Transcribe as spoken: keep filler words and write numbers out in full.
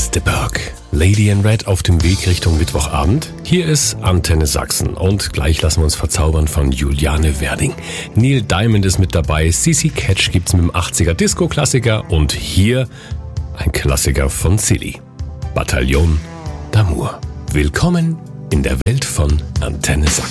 ist The Berg. Lady in Red auf dem Weg Richtung Mittwochabend. Hier ist Antenne Sachsen und gleich lassen wir uns verzaubern von Juliane Werding. Neil Diamond ist mit dabei, C C Catch gibt's mit dem achtziger Disco-Klassiker und hier ein Klassiker von Silly. Bataillon d'Amour. Willkommen in der Welt von Antenne Sachsen.